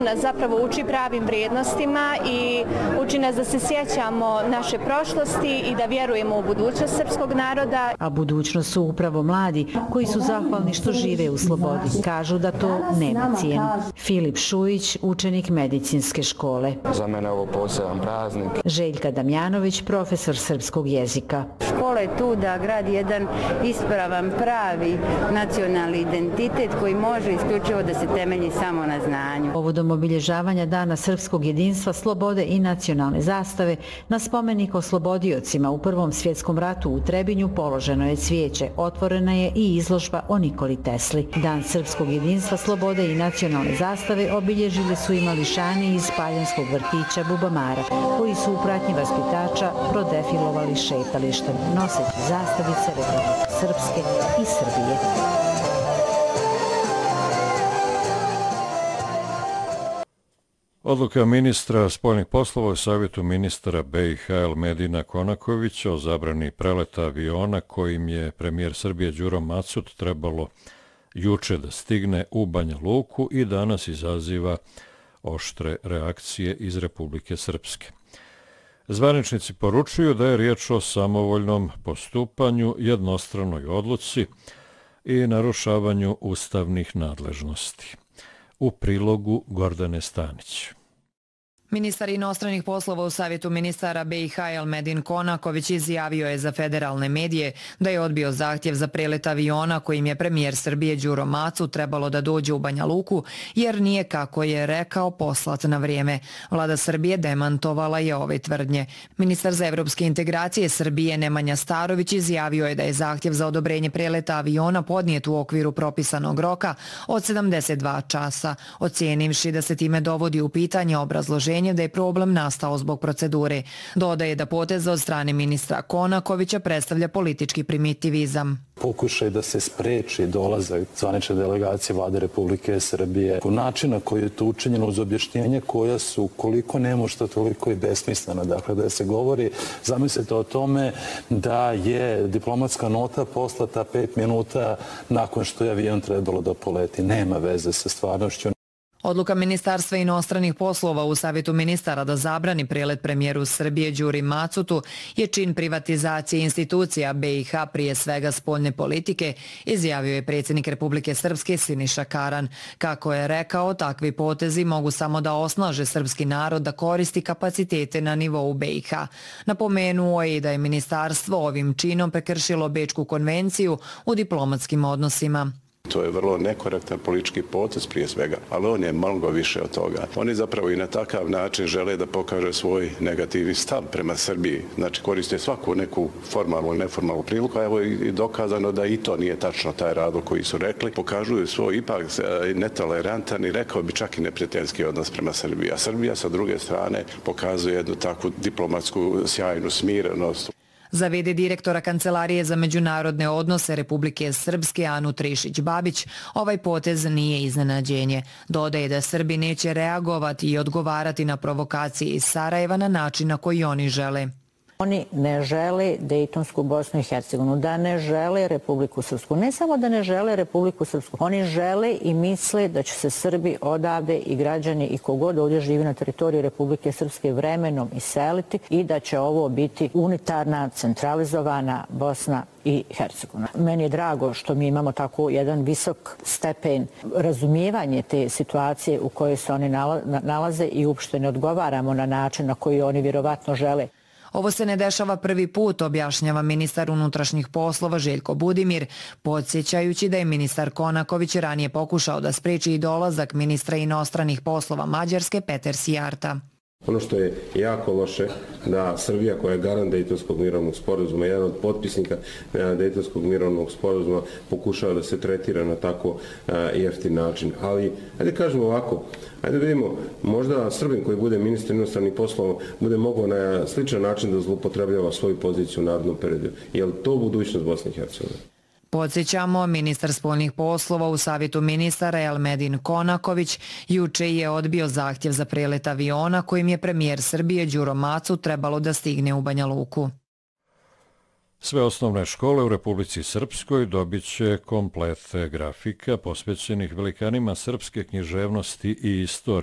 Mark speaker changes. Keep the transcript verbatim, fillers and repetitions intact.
Speaker 1: Nas zapravo uči pravim vrijednostima i uči nas da se sjećamo naše prošlosti i da vjerujemo u budućnost srpskog naroda.
Speaker 2: A budućnost su upravo mladi koji su zahvalni što žive u slobodi. Kažu da to nema cijenu. Filip Šujić, učenik medicinske škole.
Speaker 3: Za mene je ovo poseban praznik.
Speaker 2: Željka Damjanović, profesor srpskog jezika.
Speaker 4: Škola je tu da gradi jedan ispravan, pravi nacionalni identitet koji može isključivo da se temelji samo na znanju.
Speaker 2: Povodom obilježavanja Dana srpskog jedinstva, slobode i nacionalne zastave, na spomenik oslobodiocima u Prvom svjetskom ratu u Trebinju položeno je cvijeće, otvorena je i izložba o Nikoli Tesli. Dan srpskog jedinstva, slobode i nacionalne zastave obilježili su i mališani iz Paljanskog vrtića Bubamara, koji su u pratnji vaspitača prodefilovali šetalištem, noseći zastavice Republike Srpske i Srbije.
Speaker 5: Odluka ministra spoljnih poslova u savjetu ministara B i H Elmedina Konakovića o zabrani preleta aviona kojim je premijer Srbije Đuro Macut trebalo juče da stigne u Banja Luku i danas izaziva oštre reakcije iz Republike Srpske. Zvaničnici poručuju da je riječ o samovoljnom postupanju, jednostranoj odluci i narušavanju ustavnih nadležnosti. U prilogu Gordane Stanić.
Speaker 6: Ministar inostranih poslova u savjetu ministara B i H Elmedin Konaković izjavio je za federalne medije da je odbio zahtjev za prelet aviona kojim je premijer Srbije Đuro Macut trebalo da dođe u Banja Luku jer nije, kako je rekao, poslat na vrijeme. Vlada Srbije demantovala je ove tvrdnje. Ministar za evropske integracije Srbije Nemanja Starović izjavio je da je zahtjev za odobrenje preleta aviona podnijet u okviru propisanog roka od sedamdeset dva časa, ocijenivši da se time dovodi u pitanje obrazloženje da je problem nastao zbog procedure. Dodaje da potez od strane ministra Konakovića predstavlja politički primitivizam.
Speaker 7: Pokušaj da se spreči dolazak zvanične delegacije Vlade Republike Srbije u način na koji je to učinjeno uz objašnjenje koja su koliko nemošta, toliko i besmislena. Dakle, da se govori, zamislite o tome da je diplomatska nota poslata pet minuta nakon što je avion trebalo da poleti. Nema veze sa stvarnošću.
Speaker 6: Odluka Ministarstva inostranih poslova u savjetu ministara da zabrani prelet premijeru Srbije Đuri Macutu je čin privatizacije institucija B i H, prije svega spoljne politike, izjavio je predsjednik Republike Srpske Siniša Karan. Kako je rekao, takvi potezi mogu samo da osnaže srpski narod da koristi kapacitete na nivou B i H. Napomenuo je i da je ministarstvo ovim činom prekršilo Bečku konvenciju u diplomatskim odnosima.
Speaker 8: To je vrlo nekorektan politički potez prije svega, ali on je mnogo više od toga. Oni zapravo i na takav način žele da pokaže svoj negativni stav prema Srbiji. Znači koriste svaku neku formalnu ili neformalnu priliku, a evo je dokazano da i to nije tačno taj razlog koji su rekli. Pokažuju svoj ipak netolerantan i rekao bi čak i neprijateljski odnos prema Srbiji. A Srbija sa druge strane pokazuje jednu takvu diplomatsku sjajnu smirenost.
Speaker 6: Za v d direktora Kancelarije za međunarodne odnose Republike Srpske Anu Trišić-Babić, ovaj potez nije iznenađenje. Dodaje da Srbi neće reagovati i odgovarati na provokacije iz Sarajeva na način na koji oni žele.
Speaker 9: Oni ne žele Dejtonsku Bosnu i Hercegovinu, da ne žele Republiku Srpsku. Ne samo da ne žele Republiku Srpsku, oni žele i misle da će se Srbi odavde i građani i kogod ovdje živi na teritoriji Republike Srpske vremenom iseliti i da će ovo biti unitarna, centralizovana Bosna i Hercegovina. Meni je drago što mi imamo tako jedan visok stepen razumijevanje te situacije u kojoj se oni nalaze i uopšte ne odgovaramo na način na koji oni vjerovatno žele.
Speaker 6: Ovo se ne dešava prvi put, objašnjava ministar unutrašnjih poslova Željko Budimir, podsjećajući da je ministar Konaković ranije pokušao da spreči i dolazak ministra inostranih poslova Mađarske Peter Sijarta.
Speaker 10: Ono što je jako loše da Srbija, koja je garant Dejtonskog mirovnog sporazuma, jedan od potpisnika Dejtonskog mirovnog sporazuma, pokušava da se tretira na tako jeftin način. Ali, ajde kažemo ovako, ajde vidimo, možda Srbin koji bude ministar inostranih poslova bude mogao na sličan način da zloupotrebljava svoju poziciju u narodnom periodu. Je li to budućnost Bosne i Hercegovine?
Speaker 6: Podsjećamo, ministar spoljnih poslova u savjetu ministara Elmedin Konaković juče je odbio zahtjev za prelet aviona kojim je premijer Srbije Đuro Macut trebalo da stigne u Banja Luku.
Speaker 5: Sve osnovne škole u Republici Srpskoj dobit će komplet grafika posvećenih velikanima srpske književnosti i istorije.